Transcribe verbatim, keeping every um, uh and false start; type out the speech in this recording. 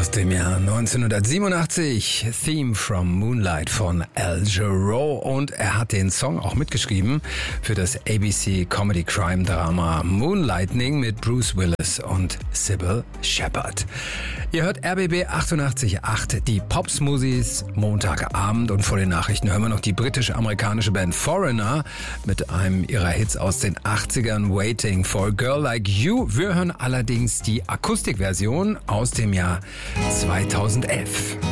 Aus dem Jahr neunzehnhundertsiebenundachtzig, Theme from Moonlight von Al Jarreau, und er hat den Song auch mitgeschrieben für das A B C Comedy Crime Drama Moonlightning mit Bruce Willis und Sybil Shepherd. Ihr hört R B B achtundachtzig Komma acht, die Popsmusis, Montagabend, und vor den Nachrichten hören wir noch die britisch-amerikanische Band Foreigner mit einem ihrer Hits aus den achtzigern, Waiting for a Girl Like You. Wir hören allerdings die Akustikversion aus dem Jahr zweitausendelf.